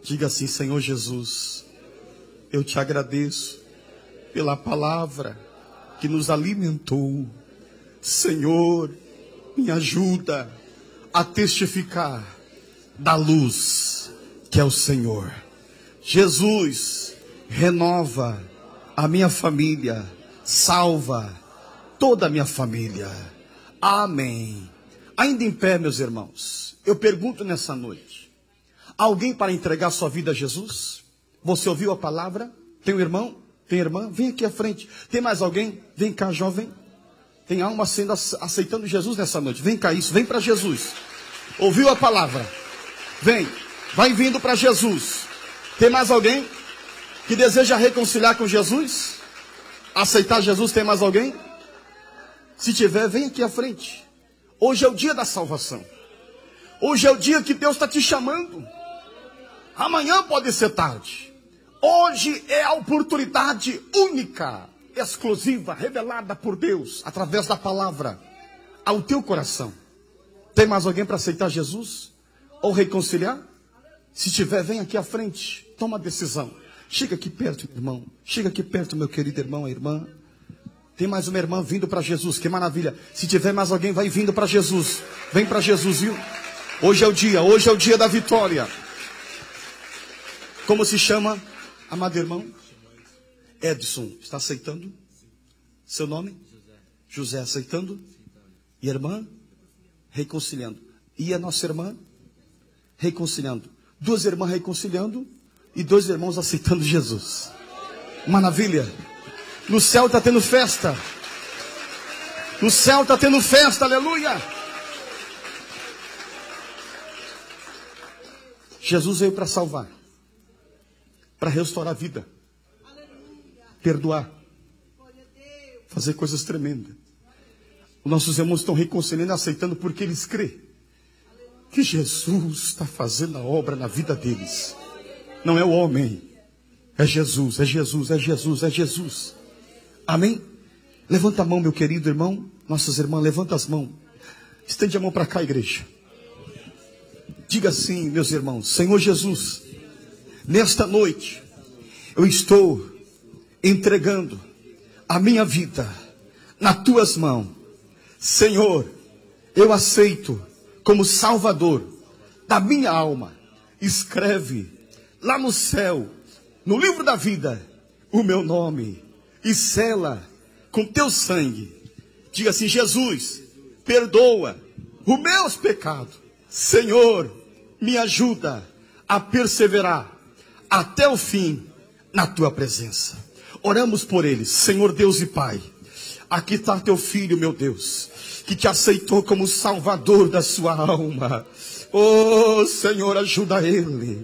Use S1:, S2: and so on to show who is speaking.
S1: Diga assim: Senhor Jesus, eu te agradeço pela palavra que nos alimentou. Senhor, me ajuda a testificar da luz que é o Senhor. Jesus, renova a minha família, salva toda a minha família. Amém. Ainda em pé, meus irmãos, eu pergunto nessa noite: alguém para entregar sua vida a Jesus? Você ouviu a palavra? Tem um irmão? Tem irmã? Vem aqui à frente. Tem mais alguém? Vem cá, jovem. Tem alma sendo aceitando Jesus nessa noite. Vem cá, isso. Vem para Jesus. Ouviu a palavra? Vem. Vai vindo para Jesus. Tem mais alguém que deseja reconciliar com Jesus? Aceitar Jesus? Tem mais alguém? Se tiver, vem aqui à frente. Hoje é o dia da salvação. Hoje é o dia que Deus está te chamando. Amanhã pode ser tarde. Hoje é a oportunidade única, exclusiva, revelada por Deus, através da palavra, ao teu coração. Tem mais alguém para aceitar Jesus? Ou reconciliar? Se tiver, vem aqui à frente. Toma a decisão. Chega aqui perto, irmão. Chega aqui perto, meu querido irmão, irmã. Tem mais uma irmã vindo para Jesus. Que maravilha. Se tiver mais alguém, vai vindo para Jesus. Vem para Jesus, viu? Hoje é o dia da vitória. Como se chama, amado irmão? Edson, está aceitando? Seu nome? José, aceitando? E a irmã? Reconciliando. E a nossa irmã? Reconciliando. Duas irmãs reconciliando e dois irmãos aceitando Jesus. Maravilha. No céu está tendo festa. No céu está tendo festa, aleluia. Jesus veio para salvar, para restaurar a vida, perdoar, fazer coisas tremendas. Os nossos irmãos estão reconciliando e aceitando porque eles crêem que Jesus está fazendo a obra na vida deles. Não é o homem, é Jesus, é Jesus, é Jesus, é Jesus. Amém? Levanta a mão, meu querido irmão. Nossas irmãs, levanta as mãos. Estende a mão para cá, igreja. Diga assim, meus irmãos: Senhor Jesus, nesta noite eu estou entregando a minha vida nas tuas mãos. Senhor, eu aceito como Salvador da minha alma. Escreve lá no céu, no livro da vida, o meu nome e sela com teu sangue. Diga assim: Jesus, perdoa os meus pecados. Senhor, me ajuda a perseverar até o fim na tua presença. Oramos por eles. Senhor Deus e Pai, aqui está teu filho, meu Deus, que te aceitou como Salvador da sua alma. Oh Senhor, ajuda ele.